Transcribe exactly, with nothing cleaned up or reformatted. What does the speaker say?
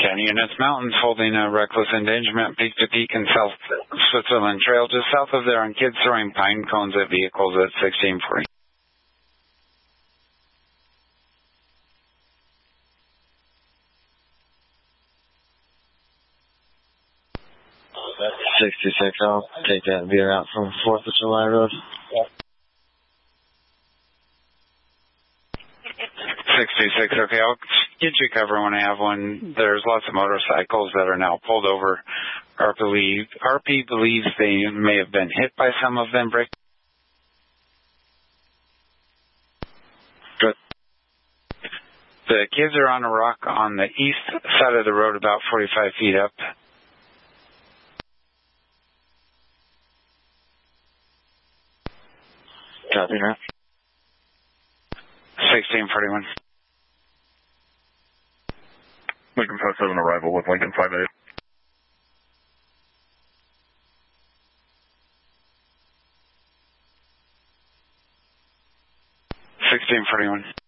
ten units, mountains holding a reckless endangerment, peak to peak in South Switzerland Trail, just south of there, on kids throwing pine cones at vehicles at sixteen forty. sixty-six, I'll take that veer out from fourth of July Road. sixty-six, okay, I'll get you cover when I have one. There's lots of motorcycles that are now pulled over. R P, believe, R P believes they may have been hit by some of them. Break. Good. The kids are on a rock on the east side of the road, about forty-five feet up. Copy, right? sixteen forty-one. Lincoln five seven arrival with Lincoln five eight. sixteen forty-one.